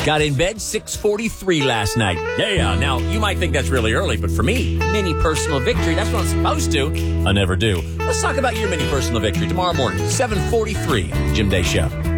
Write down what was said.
Got in bed 6:43 last night. Yeah, now you might think that's really early, but for me, mini personal victory, that's what I'm supposed to. I never do. Let's talk about your mini personal victory tomorrow morning, 7:43, Jim Day Show.